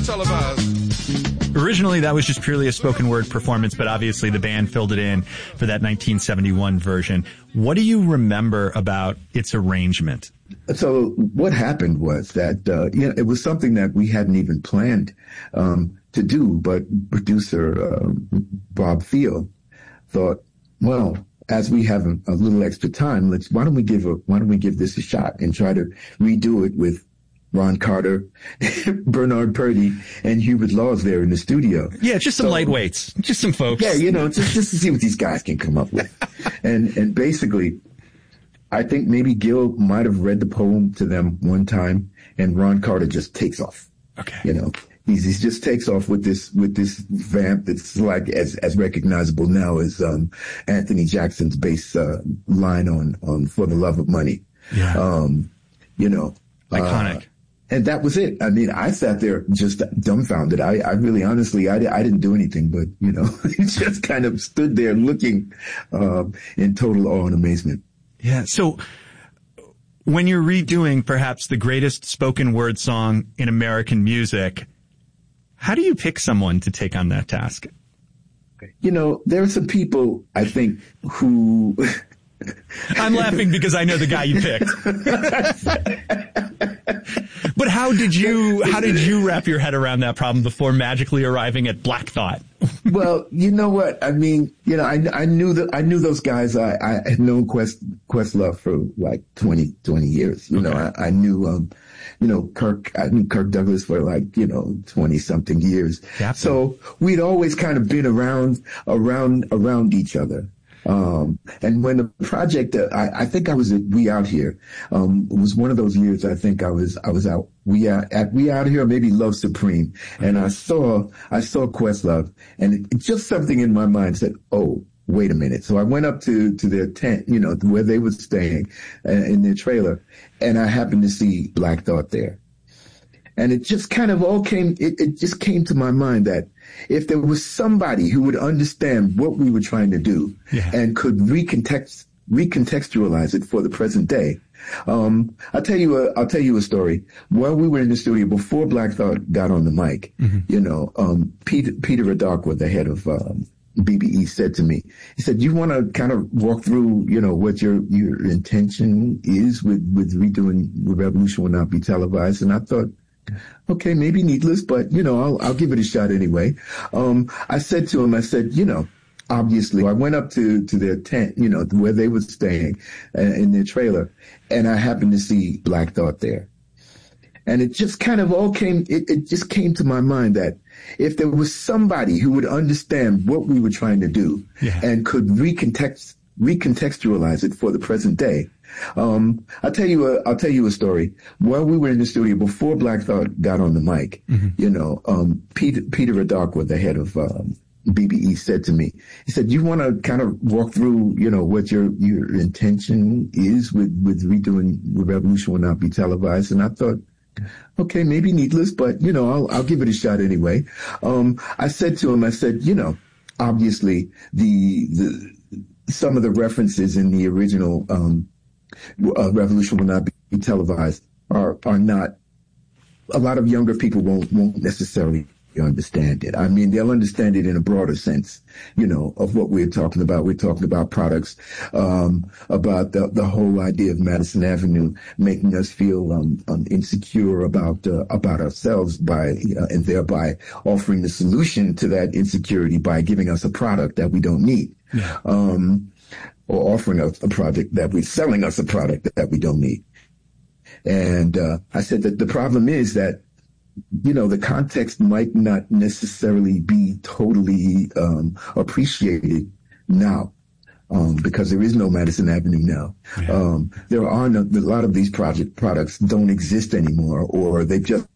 televised. Originally, that was just purely a spoken word performance, but obviously the band filled it in for that 1971 version. What do you remember about its arrangement? So what happened was that, it was something that we hadn't even planned to do, but producer Bob Thiel thought, well, as we have a little extra time, why don't we give this a shot and try to redo it with Ron Carter, Bernard Purdie, and Hubert Laws there in the studio. Yeah, just some lightweights, just some folks. Yeah, just to see what these guys can come up with. And basically, I think maybe Gil might have read the poem to them one time, and Ron Carter just takes off. Okay. He just takes off with this vamp that's like as recognizable now as Anthony Jackson's bass line on For the Love of Money. Yeah. Iconic. And that was it. I mean, I sat there just dumbfounded. I really, honestly, I didn't do anything, but, just kind of stood there looking in total awe and amazement. Yeah. So when you're redoing perhaps the greatest spoken word song in American music, how do you pick someone to take on that task? There are some people, I think, who... I'm laughing because I know the guy you picked. But how did you wrap your head around that problem before magically arriving at Black Thought? Well, you know what? I mean, I knew those guys. I had known Questlove for like 20 years. I knew, I knew Kirk Douglas for like, 20 something years. Absolutely. So we'd always kind of been around each other. And when the project, I think I was at We Out Here, it was one of those years I think I was out, We Out Here, maybe Love Supreme. And I saw Questlove, and just something in my mind said, oh, wait a minute. So I went up to their tent, where they were staying in their trailer, and I happened to see Black Thought there. And it just kind of it just came to my mind that if there was somebody who would understand what we were trying to do and could recontextualize it for the present day. I'll tell you a story. While we were in the studio, before Black Thought got on the mic, Peter Adakwa, the head of, BBE, said to me, he said, you want to kind of walk through, what your intention is with redoing The Revolution Will Not Be Televised? And I thought, okay, maybe needless, but, I'll give it a shot anyway. I said to him, obviously, I went up to their tent, where they were staying in their trailer, and I happened to see Black Thought there. And it just kind of it just came to my mind that if there was somebody who would understand what we were trying to do and could recontextualize it for the present day. I'll tell you a story. While we were in the studio, before Black Thought got on the mic, Peter Adakwa, the head of, BBE, said to me, he said, you want to kind of walk through, what your intention is with redoing The Revolution Will Not Be Televised? And I thought, okay, maybe needless, but, I'll give it a shot anyway. I said to him, obviously some of the references in the original, Revolution Will Not Be Televised are not, a lot of younger people won't necessarily understand it. I mean, they'll understand it in a broader sense, of what we're talking about. We're talking about products, about the whole idea of Madison Avenue making us feel insecure about ourselves and thereby offering the solution to that insecurity by giving us a product that we don't need. Yeah. Or offering us selling us a product that we don't need. And I said that the problem is that, the context might not necessarily be totally appreciated now, because there is no Madison Avenue now. Yeah. A lot of these products don't exist anymore, or they've just